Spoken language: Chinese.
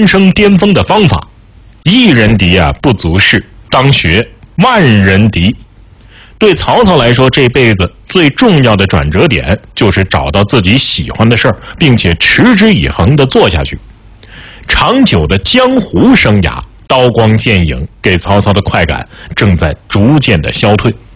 人生巅峰的方法。一人敌啊不足事，当学万人敌。对曹操来说，这辈子最重要的转折点就是找到自己喜欢的事儿，并且持之以恒地做下去。长久的江湖生涯刀光剑影给曹操的快感正在逐渐的消退。